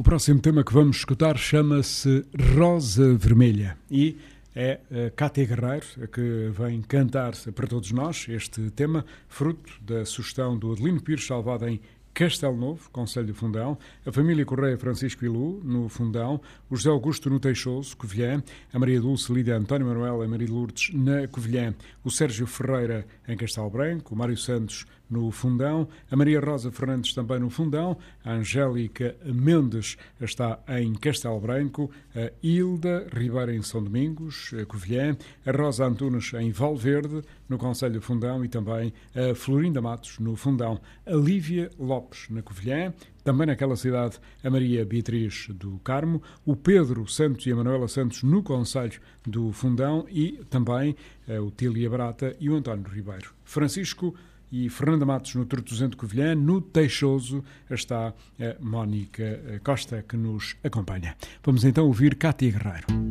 O próximo tema que vamos escutar chama-se Rosa Vermelha e é a Cátia Guerreiro que vem cantar para todos nós este tema, fruto da sugestão do Adelino Pires, salvado em Castelo Novo, Concelho do Fundão, a família Correia Francisco Ilu, no Fundão, o José Augusto no Teixoso, Covilhã, a Maria Dulce Lídia António Manuel e Maria Lourdes na Covilhã, o Sérgio Ferreira em Castelo Branco, o Mário Santos no Fundão, a Maria Rosa Fernandes também no Fundão, a Angélica Mendes está em Castelo Branco, a Hilda Ribeiro em São Domingos, Covilhã, a Rosa Antunes em Valverde, no Concelho do Fundão, e também a Florinda Matos no Fundão, a Lívia Lopes na Covilhã, também naquela cidade a Maria Beatriz do Carmo, o Pedro Santos e a Manuela Santos no Concelho do Fundão e também o Tília Barata e o António Ribeiro. Francisco e Fernanda Matos no Tortozento de Covilhã. No Teixoso está a Mónica Costa que nos acompanha. Vamos então ouvir Cátia Guerreiro.